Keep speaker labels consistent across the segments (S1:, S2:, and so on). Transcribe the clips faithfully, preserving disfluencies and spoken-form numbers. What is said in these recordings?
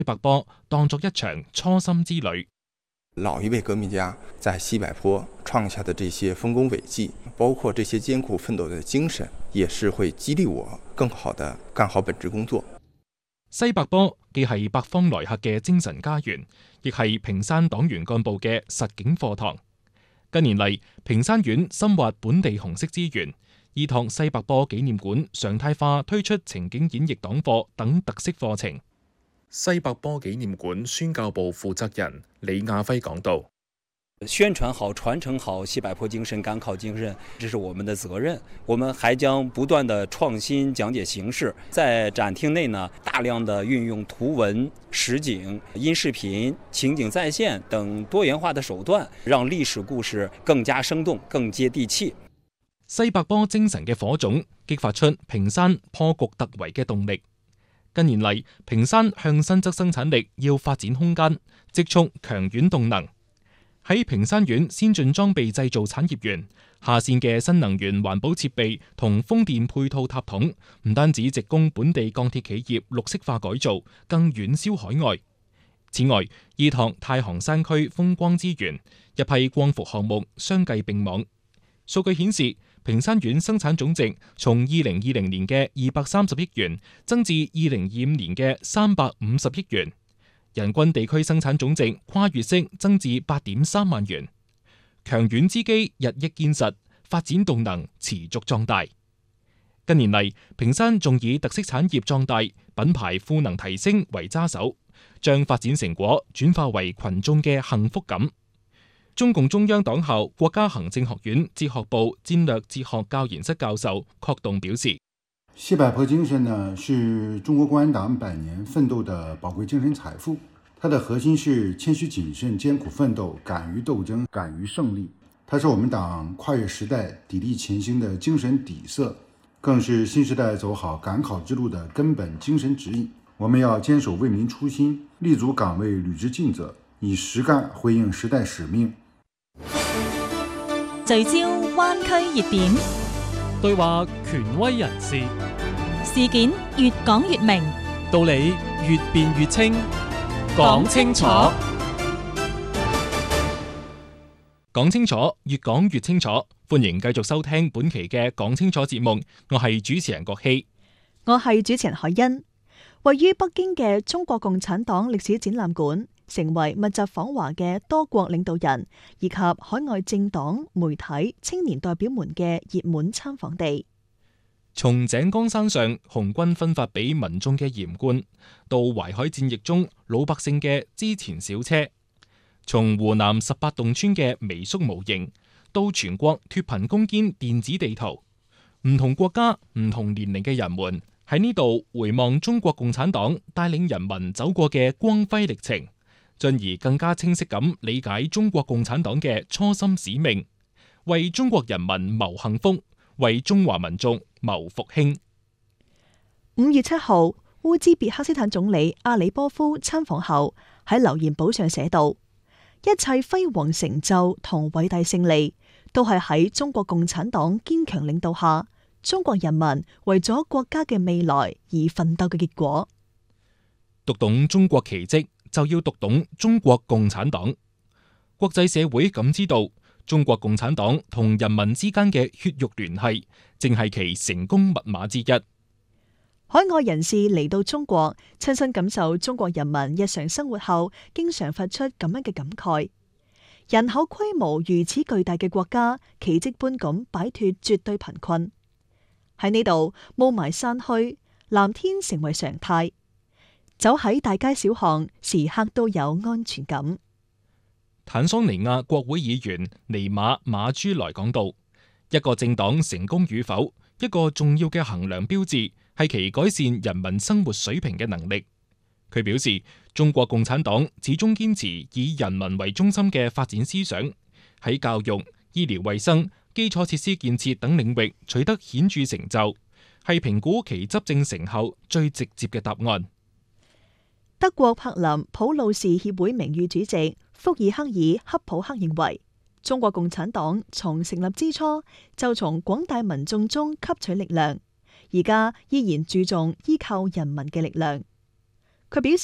S1: 柏坡當作一場初心之旅。
S2: 老一輩革命家在西柏坡創下的這些豐功偉績，包括這些艱苦奮鬥的精神，也是會激勵我更好地幹好本職工作。
S1: 西柏坡既係百方來客嘅精神家園，亦係屏山黨員幹部嘅實景課堂。近年嚟，屏山縣深挖本地紅色資源，依託西柏坡紀念館常態化推出情景演繹黨課等特色課程。西柏坡紀念館宣教部負責人李亞輝講道：
S3: 宣傳好、傳承好西柏坡精神、趕考精神，這是我們的責任。我們還將不斷的創新講解形式，在展廳內呢，大量的運用圖文、實景、音視頻、情景再現等多元化的手段，讓歷史故事更加生動、更接地氣。
S1: 西柏坡精神嘅火種，激發出屏山破局突圍嘅動力。近年嚟，屏山向新增生產力要發展空間，積蓄強縣動能。喺屏山縣先進裝備製造產業園，下線嘅新能源環保設備同風電配套塔筒，唔單止直供本地鋼鐵企業綠色化改造，更遠銷海外。此外，依託太行山區風光資源，一批光伏項目相繼並網。數據顯示，屏山縣生產總值從二零二零年嘅二百三十億元增至二零二五年嘅三百五十億元，人均地區生產總值跨越式增至八點三萬元。強縣之基日益堅實，發展動能持續壯大。近年嚟，屏山仲以特色產業壯大、品牌賦能提升為揸手，將發展成果轉化為群眾嘅幸福感。中共中央黨校國家行政學院哲學部戰略哲學教研室教授郝棟表示：
S4: 西柏坡精神呢，是中國共產黨百年奮鬥的寶貴精神財富。它的核心是謙虛謹慎、艱苦奮鬥、敢於鬥爭、敢於勝利。它是我們黨跨越時代、砥礪前行的精神底色，更是新時代走好趕考之路的根本精神指引。我們要堅守為民初心，立足崗位，履職盡責，以實幹回應時代使命。
S5: 聚焦灣區熱點，
S6: 對話權威人士，
S5: 事件越講越明，
S6: 道理越辯越清，講清楚，
S1: 講清楚，越講越清楚。歡迎繼續收聽本期嘅講清楚節目，我係主持人郭希，
S7: 我係主持人海欣。位於北京嘅中國共產黨歷史展覽館，成為密集訪華嘅多國領導人以及海外政黨、媒體、青年代表們嘅熱門參訪地。
S1: 從井岡山上紅軍分發俾民眾嘅鹽罐，到淮海戰役中老百姓嘅支錢小車；從湖南十八洞村嘅微縮模型，到全國脫貧攻堅電子地圖，唔同國家、唔同年齡嘅人們喺呢度回望中國共產黨帶領人民走過嘅光輝歷程，進而更加清晰咁理解中國共產黨嘅初心使命，為中國人民謀幸福，為中華民族謀復興。
S7: 五月七號，烏茲別克斯坦總理阿里波夫參訪後喺留言簿上寫道：一切輝煌成就同偉大勝利，都係喺中國共產黨堅強領導下，中國人民為咗國家嘅未來而奮鬥嘅結果。
S1: 讀懂中國奇蹟，就要讀懂中國共產黨。國際社會感知到中國共產黨同人民之間嘅血肉聯繫，正係其成功密碼之一。
S7: 海外人士嚟到中國，親身感受中國人民日常生活後，經常發出咁樣嘅感慨：人口規模如此巨大嘅國家，奇蹟般咁擺脫絕對貧困。喺呢度，霧霾散去，藍天成為常態。走喺大街小巷，時刻都有安全感。
S1: 坦桑尼亞國會議員尼馬馬朱萊講到，一個政黨成功與否，一個重要嘅衡量標誌係其改善人民生活水平嘅能力。佢表示，中國共產黨始終堅持以人民為中心嘅發展思想，喺教育、醫療衛生、基礎設施建設等領域取得顯著成就，係評估其執政成效最直接嘅答案。
S7: 德國柏林普魯士協會名譽主席福爾克爾克普克認為，中國共產黨從成立之初就從廣大民眾中吸取力量，而家依然注重依靠人民嘅力量。佢表示，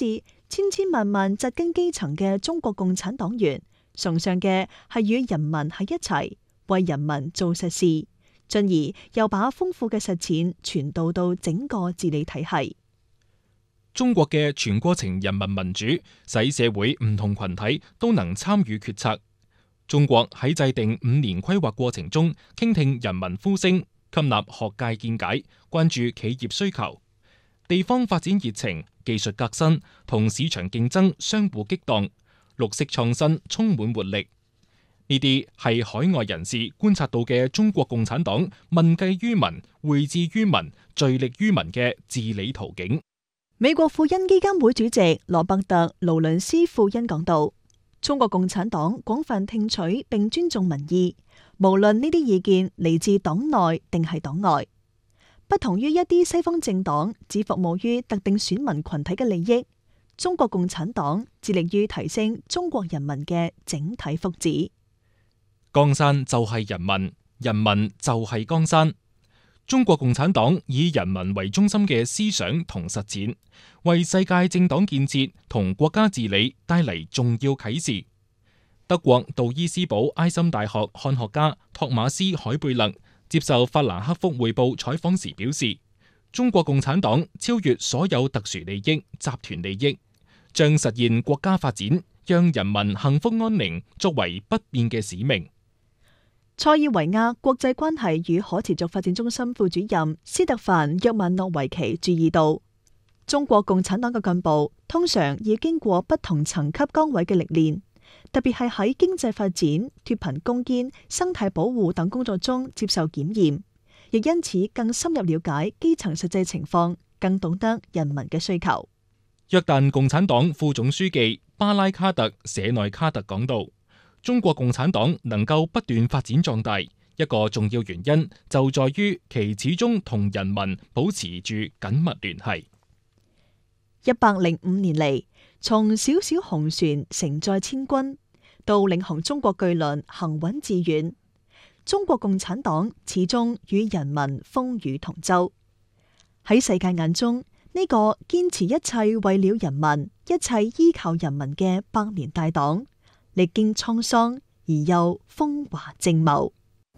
S7: 千千萬萬紮根基層嘅中國共產黨員，崇尚嘅係與人民喺一齊，為人民做實事，進而又把豐富嘅實踐傳導到整個治理體系。
S1: 中國嘅全過程人民民主，使社會唔同群體都能參與決策。中國喺制定五年規劃過程中，傾聽人民呼聲，吸納學界見解，關注企業需求，地方發展熱情、技術革新同市場競爭相互激盪，綠色創新充滿活力。呢啲係海外人士觀察到嘅中國共產黨問計於民、惠至於民、聚力於民嘅治理途徑。
S7: 美國庫恩基金會主席羅伯特·勞倫斯庫恩講道：中國共產黨廣泛聽取並尊重民意，無論呢啲意見嚟自黨內定係黨外。不同於一啲西方政黨只服務於特定選民群體嘅利益，中國共產黨致力於提升中國人民嘅整體福祉。
S1: 江山就係人民，人民就係江山。中國共產黨以人民為中心嘅思想同實踐，為世界政黨建設同國家治理帶嚟重要啟示。德國杜伊斯堡埃森大學漢學家托馬斯·海貝勒接受法蘭克福匯報採訪時表示，中國共產黨超越所有特殊利益、集團利益，將實現國家發展、讓人民幸福安寧作為不變嘅使命。
S7: 塞爾維亞國際關係與可持續發展中心副主任斯特凡·約曼諾維奇注意到，中國共產黨嘅幹部通常要經過不同層級崗位嘅歷練，特別係喺經濟發展、脫貧攻堅、生態保護等工作中接受檢驗，亦因此更深入了解基層實際情況，更懂得人民嘅需求。
S1: 約旦共產黨副總書記巴拉卡特·舍內卡特講道，中國共產黨能夠不斷發展壯大，一個重要原因就在於其始終同人民保持住緊密聯繫。
S7: 一百零五年嚟，從小小紅船承載千軍，到領航中國巨輪行穩致遠，中國共產黨始終與人民風雨同舟。喺世界眼中，呢個堅持一切為了人民、一切依靠人民嘅百年大黨，歷經滄桑而又風華正茂。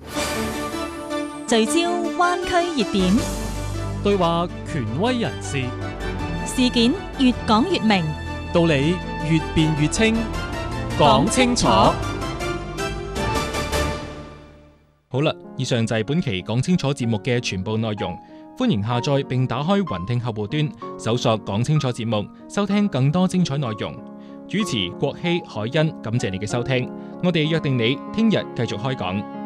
S5: 聚焦灣區熱點，
S6: 對話權威人士，
S5: 事件越講越明，
S6: 道理越辯越清，講清楚。
S1: 好啦，以上就係本期講清楚節目嘅全部內容。歡迎下載並打開雲聽客戶端，搜索講清楚節目，收聽更多精彩內容。主持郭希、海欣，感謝你嘅收聽，我哋約定你聽日繼續開講。